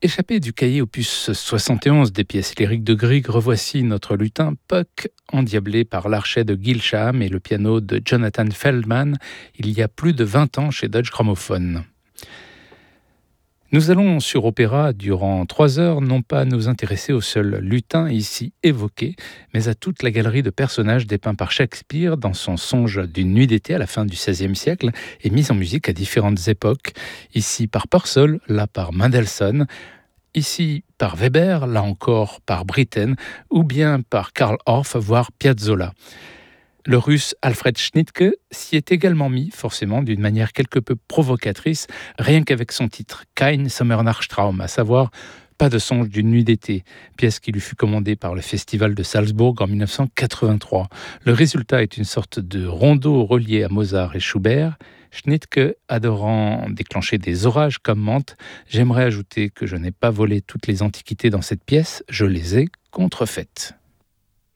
Échappé du cahier opus 71 des pièces lyriques de Grieg, revoici notre lutin Puck, endiablé par l'archet de Gil Shaham et le piano de Jonathan Feldman, il y a plus de 20 ans chez Deutsche Grammophon. Nous allons sur Opéra durant 3 heures non pas nous intéresser au seul lutin ici évoqué, mais à toute la galerie de personnages dépeints par Shakespeare dans son songe d'une nuit d'été à la fin du XVIe siècle et mis en musique à différentes époques, ici par Purcell, là par Mendelssohn, ici par Weber, là encore par Britten, ou bien par Karl Orff, voire Piazzolla. Le russe Alfred Schnittke s'y est également mis, forcément d'une manière quelque peu provocatrice, rien qu'avec son titre « Kein Sommernachtstraum », à savoir « Pas de songe d'une nuit d'été », pièce qui lui fut commandée par le Festival de Salzbourg en 1983. Le résultat est une sorte de rondo relié à Mozart et Schubert. Schnittke adorant déclencher des orages comme Mantes, j'aimerais ajouter que je n'ai pas volé toutes les antiquités dans cette pièce, je les ai contrefaites.